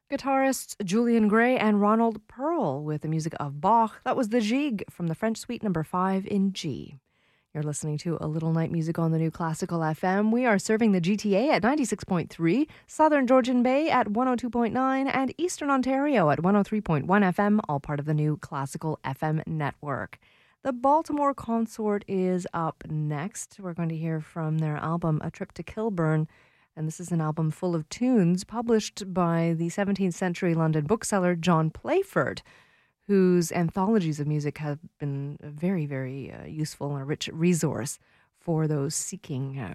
Guitarists Julian Gray and Ronald Pearl with the music of Bach. That was the Gigue from the French Suite number 5 in G. You're listening to A Little Night Music on the New Classical FM. We are serving the GTA at 96.3, Southern Georgian Bay at 102.9, and Eastern Ontario at 103.1 FM, all part of the New Classical FM network. The Baltimore Consort is up next. We're going to hear from their album A Trip to Kilburn. And this is an album full of tunes published by the 17th century London bookseller John Playford, whose anthologies of music have been a very, very useful and a rich resource for those seeking